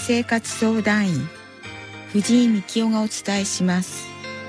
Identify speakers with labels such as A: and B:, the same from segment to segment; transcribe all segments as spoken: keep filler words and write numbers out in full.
A: 生活相談員藤井幹夫がお伝えします。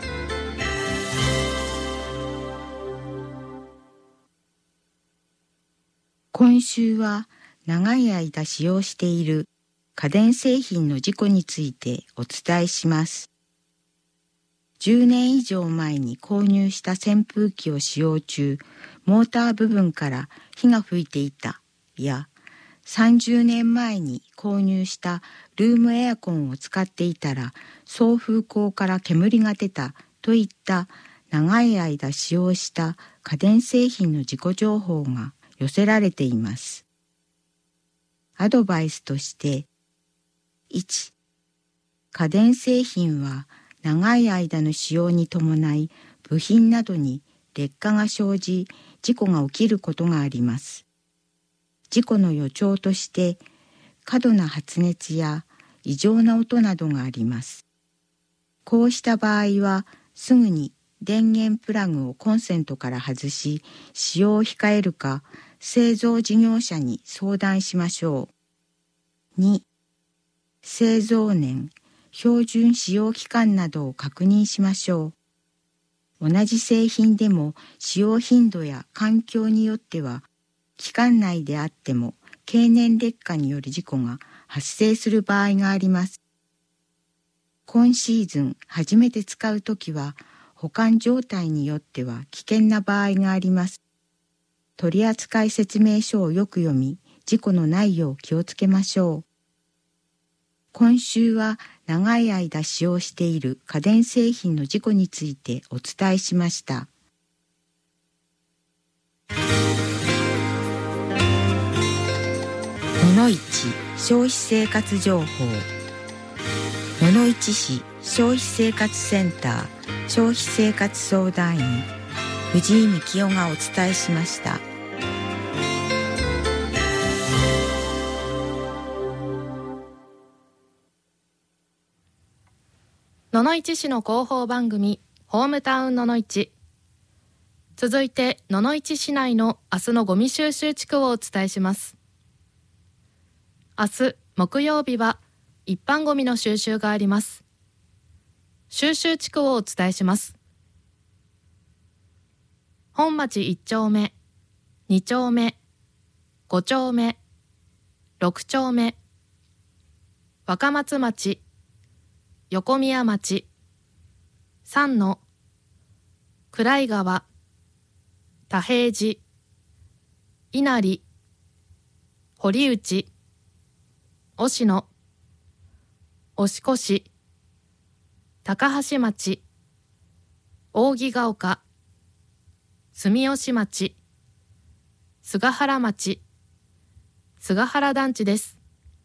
A: 今週は長い間使用している家電製品の事故についてお伝えします。じゅうねん以上前に購入した扇風機を使用中、モーター部分から火が吹いていたや、さんじゅうねんまえに購入したルームエアコンを使っていたら送風口から煙が出たといった長い間使用した家電製品の事故情報が寄せられています。アドバイスとして、いち、家電製品は長い間の使用に伴い部品などに劣化が生じ事故が起きることがあります。事故の予兆として過度な発熱や異常な音などがあります。こうした場合はすぐに電源プラグをコンセントから外し使用を控えるか製造事業者に相談しましょう。に、製造年、標準使用期間などを確認しましょう。同じ製品でも使用頻度や環境によっては期間内であっても経年劣化による事故が発生する場合があります。今シーズン初めて使うときは保管状態によっては危険な場合があります。取扱説明書をよく読み、事故のないよう気をつけましょう。今週は長い間使用している家電製品の事故についてお伝えしました。野々市消費生活情報。野々市市消費生活センター消費生活相談員藤井幹夫がお伝えしました。
B: 野々市市の広報番組ホームタウン野々市。続いて野々市市内の明日のゴミ収集地区をお伝えします。明日木曜日は一般ゴミの収集があります。収集地区をお伝えします。本町いち丁目、に丁目、ご丁目、ろく丁目、若松町、横宮町、三野、暗井川、田平寺、稲荷、堀内、忍野、押越、高橋町、扇ヶ丘、住吉町、菅原町、菅原団地です。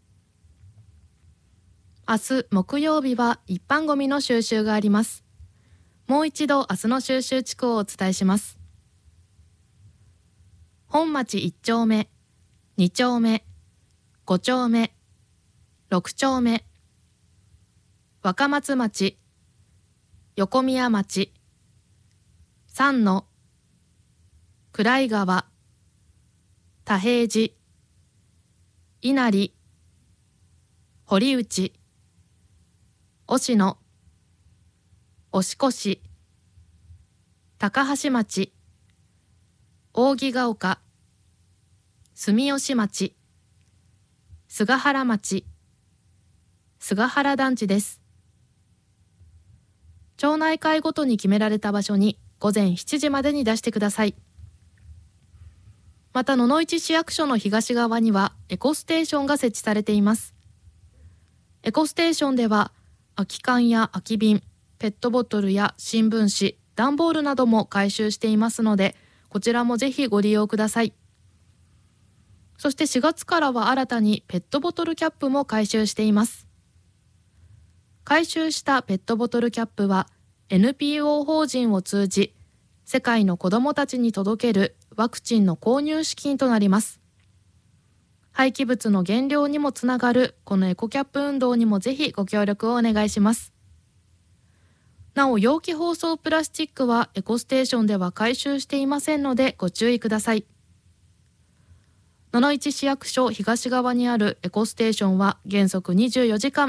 B: 明日木曜日は一般ゴミの収集があります。もう一度明日の収集地区をお伝えします。本町いち丁目、に丁目、ご丁目、ろく丁目、若松町、横宮町、三野、暗井川、田平寺、稲荷、堀内、忍野、押越、高橋町、扇ヶ丘、住吉町、菅原町、菅原団地です。町内会ごとに決められた場所に午前しちじまでに出してください。また野々市市役所の東側にはエコステーションが設置されています。エコステーションでは空き缶や空き瓶、ペットボトルや新聞紙、段ボールなども回収していますので、こちらもぜひご利用ください。そしてしがつからは新たにペットボトルキャップも回収しています。回収したペットボトルキャップは エヌピーオー 法人を通じ、世界の子どもたちに届けるワクチンの購入資金となります。廃棄物の減量にもつながるこのエコキャップ運動にもぜひご協力をお願いします。なお、容器包装プラスチックはエコステーションでは回収していませんのでご注意ください。 野々市市役所東側にあるエコステーションは原則にじゅうよじかん